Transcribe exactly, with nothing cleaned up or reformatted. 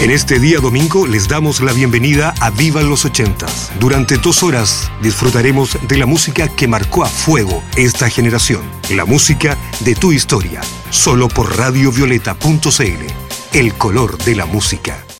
En este día domingo les damos la bienvenida a Viva los ochentas. Durante dos horas disfrutaremos de la música que marcó a fuego esta generación. La música de tu historia. Solo por radio violeta punto c l. El color de la música.